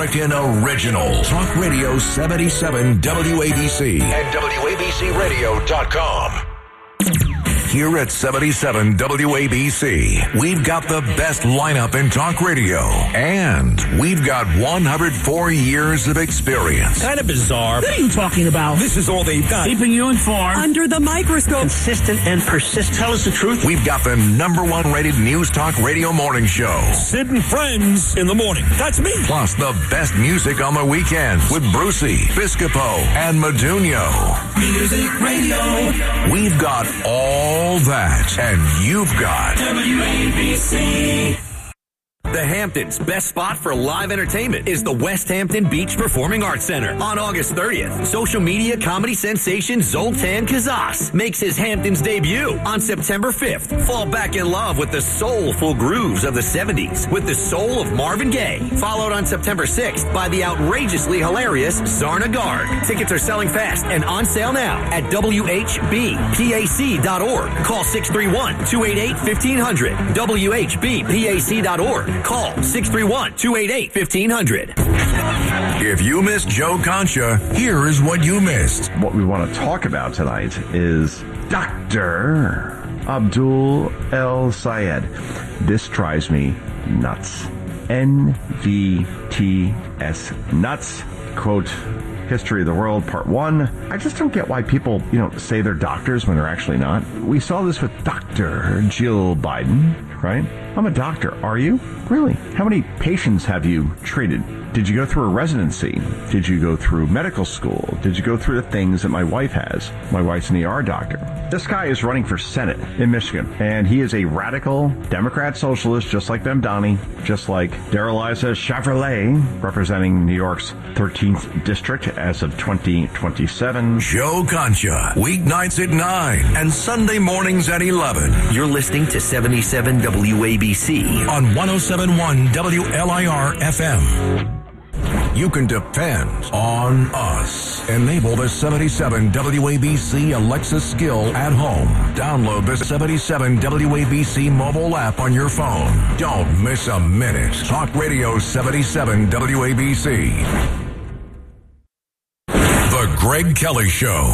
American original. Talk Radio 77 WABC and WABCRadio.com. Here at 77 WABC, we've got the best lineup in talk radio, and we've got 104 years of experience. Kind of bizarre. What are you talking about? This is all they've got. Keeping you informed. Under the microscope. Consistent and persistent. Tell us the truth. We've got the #1 rated news talk radio morning show. Sid and Friends in the morning. That's me. Plus the best music on the weekends with Brucey, Piscopo, and Modugno. Music Radio. We've got all that, and you've got WABC. The Hamptons' best spot for live entertainment is the West Hampton Beach Performing Arts Center. On August 30th, social media comedy sensation Zoltan Kazas makes his Hamptons debut. On September 5th, fall back in love with the soulful grooves of the 70s with the soul of Marvin Gaye. Followed on September 6th by the outrageously hilarious Zarna Garg. Tickets are selling fast and on sale now at WHBPAC.org. Call 631-288-1500. WHBPAC.org. Call 631-288-1500. If you missed Joe Concha, here is what you missed. What we want to talk about tonight is Dr. Abdul El Sayed. This drives me nuts. NVTS nuts. Quote, History of the World, Part 1. I just don't get why people, say they're doctors when they're actually not. We saw this with Dr. Jill Biden, right? I'm a doctor. Are you? Really? How many patients have you treated? Did you go through a residency? Did you go through medical school? Did you go through the things that my wife has? My wife's an ER doctor. This guy is running for Senate in Michigan, and he is a radical Democrat socialist, just like Mamdani, just like Darrell-Issa Chevrolet, representing New York's 13th district as of 2027. Joe Concha, weeknights at 9 and Sunday mornings at 11. You're listening to 77 WABC on 107.1 WLIR FM. You can depend on us. Enable the 77 WABC Alexa skill at home. Download the 77 WABC mobile app on your phone. Don't miss a minute. Talk Radio 77 WABC. The Greg Kelly Show.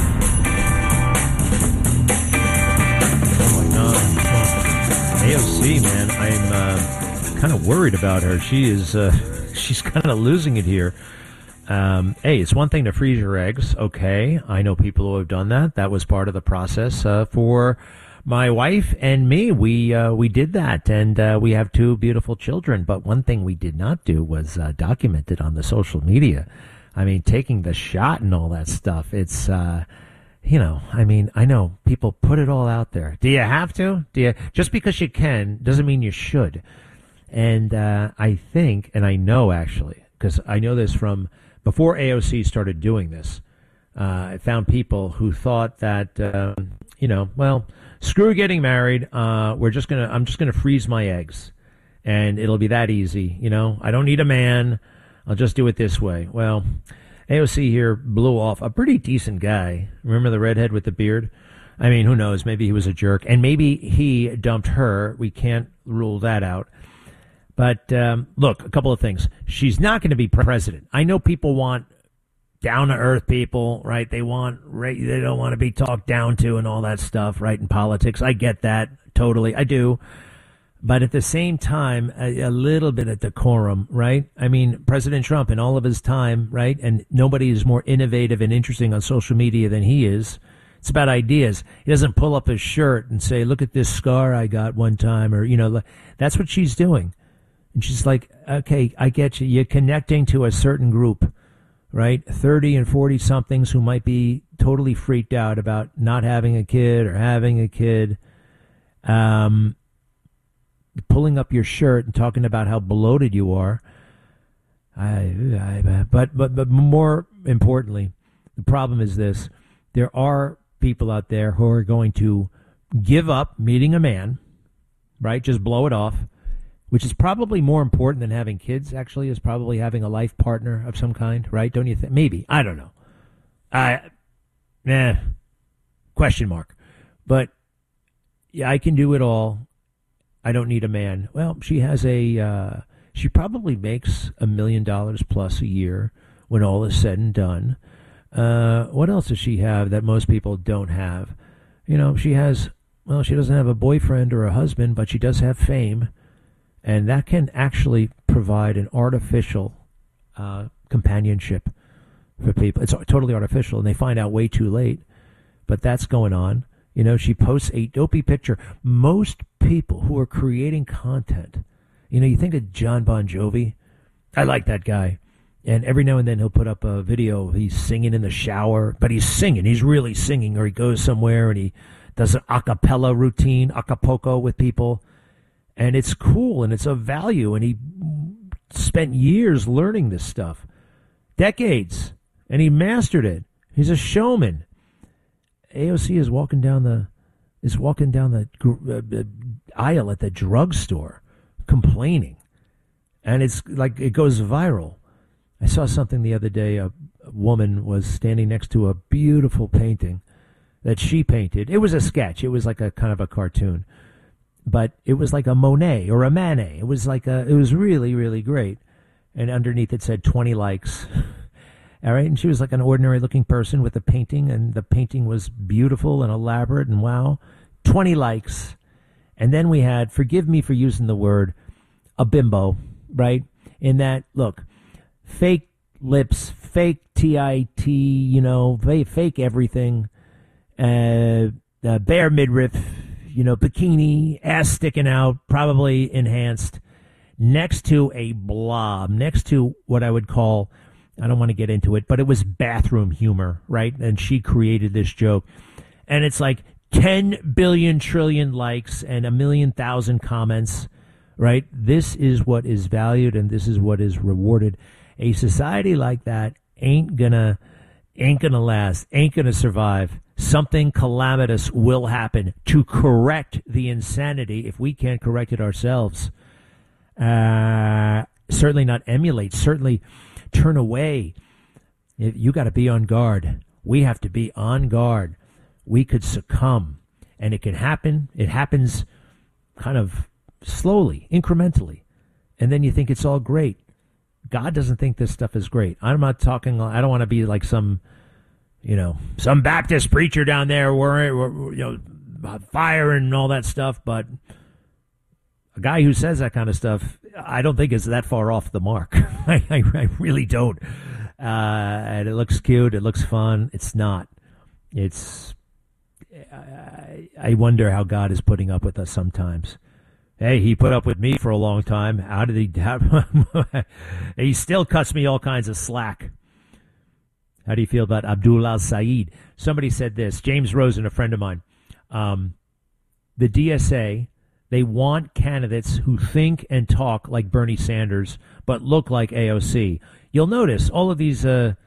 Oh my God. AOC, man, I'm kind of worried about her. She's kind of losing it here. Hey, it's one thing to freeze your eggs. Okay, I know people who have done that. That was part of the process for my wife and me. We did that, and we have 2 beautiful children. But one thing we did not do was document it on the social media. I mean, taking the shot and all that stuff. It's I know people put it all out there. Do you have to? Just because you can doesn't mean you should. And I think, and I know actually, because I know this from before AOC started doing this, I found people who thought that, screw getting married. I'm just gonna freeze my eggs, and it'll be that easy. I don't need a man. I'll just do it this way. Well, AOC here blew off a pretty decent guy. Remember the redhead with the beard? I mean, who knows? Maybe he was a jerk, and maybe he dumped her. We can't rule that out. But look, a couple of things. She's not going to be president. I know people want down-to-earth people, right? They don't want to be talked down to and all that stuff, right, in politics. I get that, totally. I do. But at the same time, a little bit of decorum, right? I mean, President Trump in all of his time, right? And nobody is more innovative and interesting on social media than he is. It's about ideas. He doesn't pull up his shirt and say, look at this scar I got one time, or, that's what she's doing. And she's like, okay, I get you. You're connecting to a certain group, right? 30 and 40 somethings who might be totally freaked out about not having a kid or having a kid. Pulling up your shirt and talking about how bloated you are. But more importantly, the problem is this. There are people out there who are going to give up meeting a man, right? Just blow it off. Which is probably more important than having kids, actually, is probably having a life partner of some kind, right? Don't you think? Maybe. I don't know. Question mark. But, yeah, I can do it all. I don't need a man. Well, she has a She probably makes $1 million plus a year when all is said and done. What else does she have that most people don't have? You know, she doesn't have a boyfriend or a husband, but she does have fame. And that can actually provide an artificial companionship for people. It's totally artificial, and they find out way too late. But that's going on. You know, she posts a dopey picture. Most people who are creating content, you know, you think of John Bon Jovi. I like that guy. And every now and then he'll put up a video. He's singing in the shower, but he's singing. He's really singing, or he goes somewhere and he does an a cappella routine, Acapulco with people. And it's cool and it's of value. And he spent years learning this stuff, decades, and he mastered it. He's a showman. AOC is walking down the aisle at the drugstore, complaining, and it's like it goes viral. I saw something the other day. A woman was standing next to a beautiful painting that she painted. It was a sketch. It was like a kind of a cartoon, but it was like a Monet or a Manet. It was really, really great. And underneath it said 20 likes. All right. And she was like an ordinary looking person with a painting, and the painting was beautiful and elaborate and wow, 20 likes. And then we had, forgive me for using the word, a bimbo, right? In that, look, fake lips, fake TIT, you know, fake everything, bare midriff, you know, bikini, ass sticking out, probably enhanced, next to a blob, next to what I would call, I don't want to get into it, but it was bathroom humor, right? And she created this joke. And it's like 10 billion trillion likes and 1,000,000 comments, right? This is what is valued and this is what is rewarded. A society like that ain't gonna last, ain't gonna survive. Something calamitous will happen to correct the insanity if we can't correct it ourselves. Certainly not emulate, certainly turn away. You got to be on guard. We have to be on guard. We could succumb, and it can happen. It happens kind of slowly, incrementally, and then you think it's all great. God doesn't think this stuff is great. I'm not talking, I don't want to be like some Baptist preacher down there where fire and all that stuff, but a guy who says that kind of stuff, I don't think is that far off the mark. I really don't. And it looks cute. It looks fun. It's not. I wonder how God is putting up with us sometimes. Hey, he put up with me for a long time. How did he? He still cuts me all kinds of slack. How do you feel about Abdul al-Said? Somebody said this. James Rosen, a friend of mine. The DSA, they want candidates who think and talk like Bernie Sanders, but look like AOC. You'll notice all of these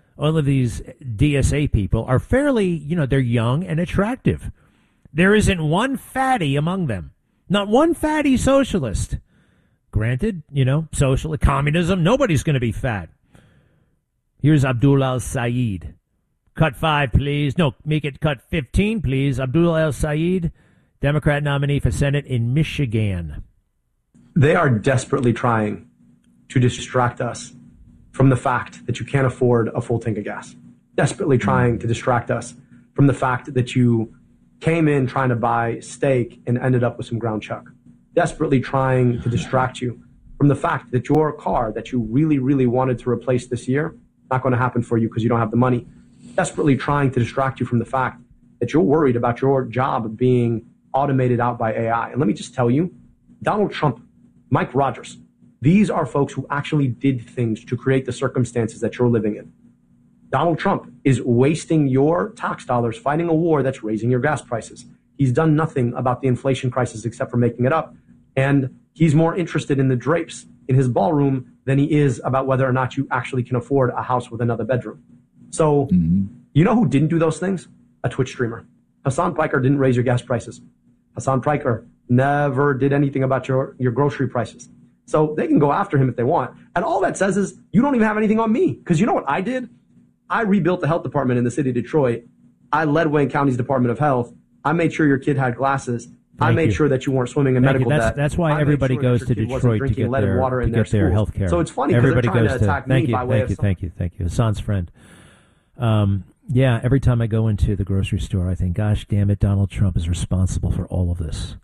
DSA people are fairly, they're young and attractive. There isn't one fatty among them. Not one fatty socialist. Granted, social communism, nobody's going to be fat. Here's Abdul al-Said. Cut 5, please. No, make it cut 15, please. Abdul al-Said, Democrat nominee for Senate in Michigan. They are desperately trying to distract us from the fact that you can't afford a full tank of gas. Desperately trying to distract us from the fact that you came in trying to buy steak and ended up with some ground chuck. Desperately trying to distract you from the fact that your car that you really, really wanted to replace this year, not going to happen for you because you don't have the money. Desperately trying to distract you from the fact that you're worried about your job being automated out by AI. And let me just tell you, Donald Trump, Mike Rogers, these are folks who actually did things to create the circumstances that you're living in. Donald Trump is wasting your tax dollars fighting a war that's raising your gas prices. He's done nothing about the inflation crisis except for making it up. And he's more interested in the drapes in his ballroom than he is about whether or not you actually can afford a house with another bedroom. So, You know who didn't do those things? A Twitch streamer. Hassan Piker didn't raise your gas prices. Hassan Piker never did anything about your grocery prices. So they can go after him if they want. And all that says is you don't even have anything on me. Because you know what I did? I rebuilt the health department in the city of Detroit. I led Wayne County's Department of Health. I made sure your kid had glasses. I made sure that you weren't swimming in medical debt. That's why everybody goes to Detroit to get their health care. So it's funny because they're trying to attack me by way of Thank you. Hassan's friend. Yeah, every time I go into the grocery store, I think, gosh damn it, Donald Trump is responsible for all of this.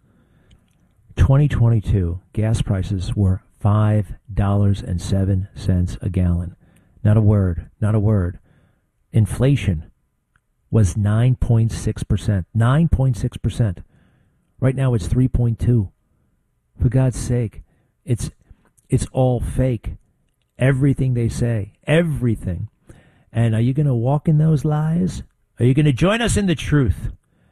2022, gas prices were $5.07 a gallon. Not a word. Inflation was 9.6%. 9.6%. Right now it's 3.2. For God's sake, it's all fake. Everything they say, everything. And are you going to walk in those lies? Are you going to join us in the truth?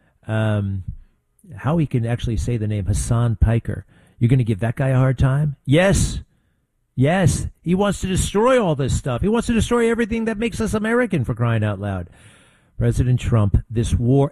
How he can actually say the name Hassan Piker. You're going to give that guy a hard time? Yes. He wants to destroy all this stuff. He wants to destroy everything that makes us American, for crying out loud. President Trump, this war,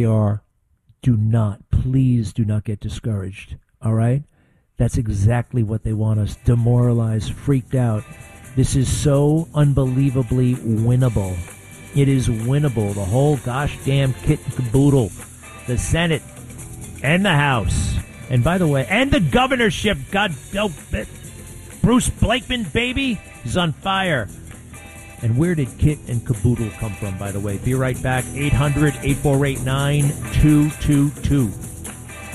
please do not get discouraged. All right? That's exactly what they want us. Demoralized, freaked out. This is so unbelievably winnable. It is winnable. The whole gosh damn kit and caboodle. The Senate and the House. And by the way, and the governorship. Bruce Blakeman, baby, is on fire. And where did kit and caboodle come from, by the way? Be right back. 800-848-9222.